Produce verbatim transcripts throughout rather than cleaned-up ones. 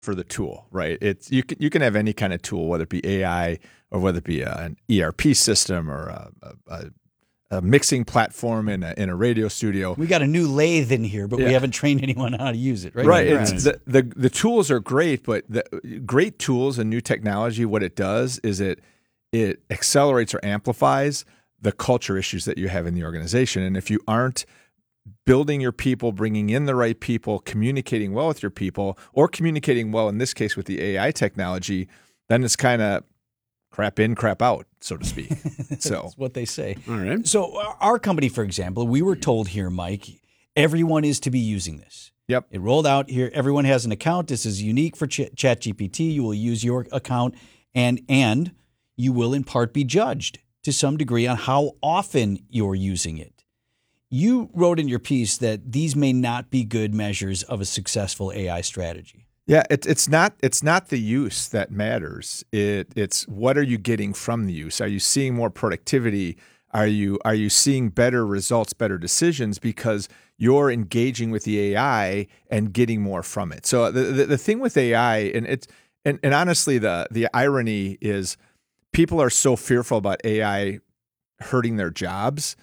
for the tool, right? It's you can you can have any kind of tool, whether it be A I or whether it be a, an E R P system or a, a, a mixing platform in a in a radio studio. We got a new lathe in here, but Yeah. we haven't trained anyone how to use it, right? Right. Right. It's, the, the the tools are great, but the great tools and new technology, what it does is it it accelerates or amplifies the culture issues that you have in the organization. And if you aren't building your people, bringing in the right people, communicating well with your people, or communicating well, in this case, with the A I technology, then it's kind of crap in, crap out, so to speak. So That's what they say. All right. So our- our company, for example, we were told here, Mike, everyone is to be using this. Yep. It rolled out here. Everyone has an account. This is unique for Ch- ChatGPT. You will use your account, and and you will in part be judged to some degree on how often you're using it. You wrote in your piece that these may not be good measures of a successful A I strategy. Yeah, it, it's not it's not the use that matters. It it's what are you getting from the use? Are you seeing more productivity? Are you are you seeing better results, better decisions because you're engaging with the A I and getting more from it? So the the, the thing with A I, and it's and, and honestly, the the irony is people are so fearful about A I hurting their jobs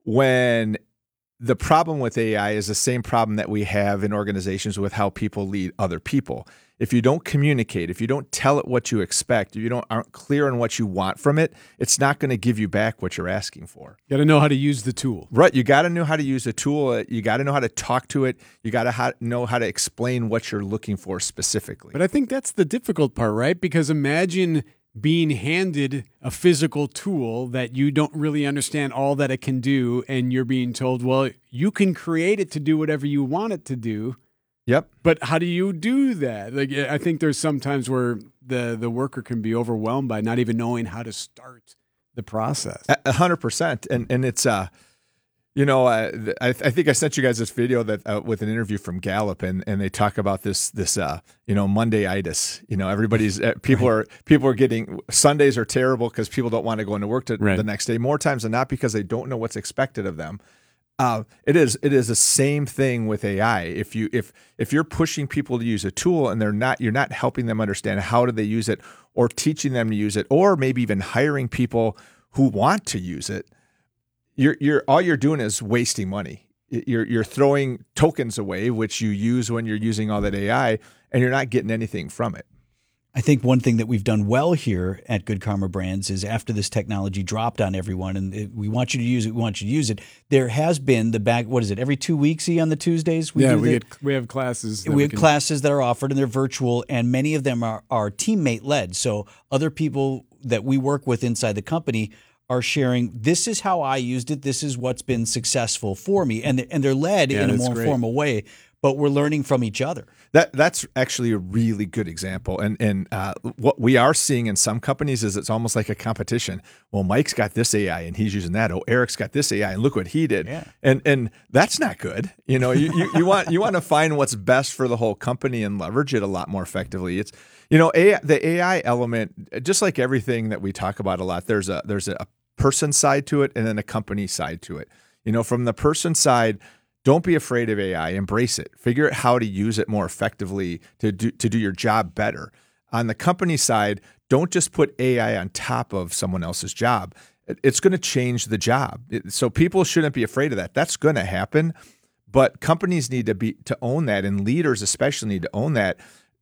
when the problem with A I is the same problem that we have in organizations with how people lead other people. If you don't communicate, if you don't tell it what you expect, if you don't aren't clear on what you want from it, it's not going to give you back what you're asking for. Got to know how to use the tool. Right. You got to know how to use the tool. You got to know how to talk to it. You got to know how to explain what you're looking for specifically. But I think that's the difficult part, right? Because imagine being handed a physical tool that you don't really understand all that it can do, and you're being told, well, you can create it to do whatever you want it to do. Yep. But how do you do that? Like, I think there's some times where the, the worker can be overwhelmed by not even knowing how to start the process. A hundred percent. And, and it's, uh, you know, uh, I, I think I sent you guys this video that uh, with an interview from Gallup, and, and they talk about this this uh, you know Monday-itis. You know, everybody's uh, people Right. are people are getting Sundays are terrible because people don't want to go into work to, Right. the next day. More times than not because they don't know what's expected of them. Uh, it is it is the same thing with A I. If you if if you're pushing people to use a tool and they're not you're not helping them understand how do they use it, or teaching them to use it, or maybe even hiring people who want to use it. You're you're all you're doing is wasting money. You're you're throwing tokens away, which you use when you're using all that A I, and you're not getting anything from it. I think one thing that we've done well here at Good Karma Brands is after this technology dropped on everyone, and it, we want you to use it, we want you to use it. There has been the back. What is it? Every two weeks, E on the Tuesdays, We yeah, do we the, get we have classes. that we have can- classes that are offered, and they're virtual, and many of them are are teammate led. So other people that we work with inside the company are sharing, this is how I used it, this is what's been successful for me. And, and they're led Yeah, in a that's more great. formal way, but we're learning from each other. That that's actually a really good example. And and uh, what we are seeing in some companies is it's almost like a competition. Well, Mike's got this A I and he's using that. Oh, Eric's got this A I and look what he did. Yeah. And and that's not good. You know, you, you, you want you want to find what's best for the whole company and leverage it a lot more effectively. It's you know, A I, the A I element, just like everything that we talk about a lot, there's a there's a person side to it and then a company side to it. You know, from the person side, don't be afraid of A I. Embrace it. Figure out how to use it more effectively to do to do your job better. On the company side, don't just put A I on top of someone else's job. It- It's going to change the job. It- So people shouldn't be afraid of that. That's going to happen, but companies need to be to own that, and leaders especially need to own that.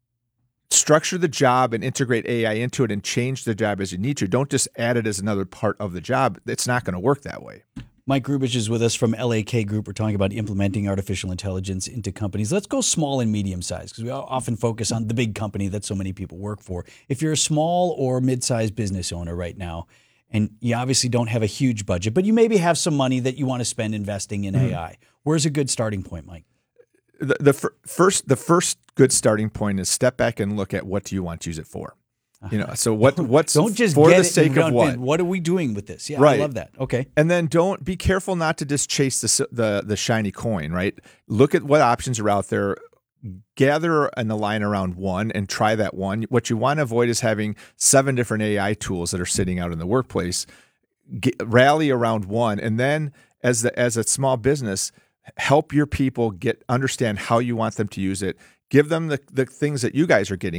Structure the job and integrate A I into it and change the job as you need to. Don't just add it as another part of the job. It's not going to work that way. Mike Grubich is with us from L A K Group. We're talking about implementing artificial intelligence into companies. Let's go small and medium size, because we often focus on the big company that so many people work for. If you're a small or mid-sized business owner right now, and you obviously don't have a huge budget, but you maybe have some money that you want to spend investing in Mm-hmm. A I, where's a good starting point, Mike? The, the fir- first the first good starting point is step back and look at what do you want to use it for. You know, so what what's Don't just for get the it sake and of run what? in. What are we doing with this? Yeah, Right. I love that. Okay. And then don't be careful not to just chase the s- the the shiny coin, right? Look at what options are out there. Gather an align around one and try that one. What you want to avoid is having seven different A I tools that are sitting out in the workplace. Get, rally around one, and then as the as a small business, help your people get understand how you want them to use it. Give them the, the things that you guys are getting.